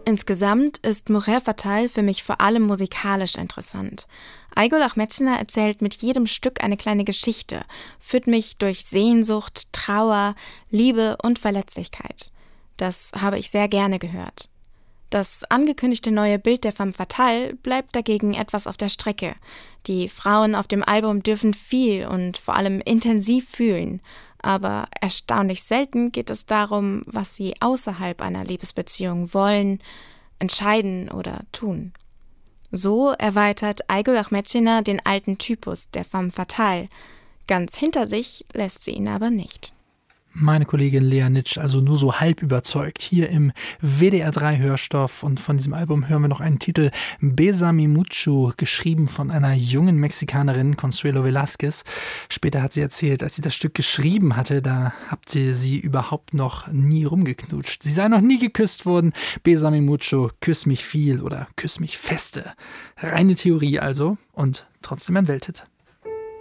Insgesamt ist Mujer Fatal für mich vor allem musikalisch interessant. Aygül Ahmetcinar erzählt mit jedem Stück eine kleine Geschichte, führt mich durch Sehnsucht, Trauer, Liebe und Verletzlichkeit. Das habe ich sehr gerne gehört. Das angekündigte neue Bild der Femme Fatale bleibt dagegen etwas auf der Strecke. Die Frauen auf dem Album dürfen viel und vor allem intensiv fühlen. Aber erstaunlich selten geht es darum, was sie außerhalb einer Liebesbeziehung wollen, entscheiden oder tun. So erweitert Aygül Ahmetcinar den alten Typus der Femme Fatale. Ganz hinter sich lässt sie ihn aber nicht. Meine Kollegin Lea Nitsch, also nur so halb überzeugt, hier im WDR 3 Hörstoff. Und von diesem Album hören wir noch einen Titel, Bésame Mucho, geschrieben von einer jungen Mexikanerin, Consuelo Velázquez. Später hat sie erzählt, als sie das Stück geschrieben hatte, da hatte sie überhaupt noch nie rumgeknutscht. Sie sei noch nie geküsst worden. Bésame Mucho, küss mich viel oder küss mich feste. Reine Theorie also und trotzdem ein Welthit.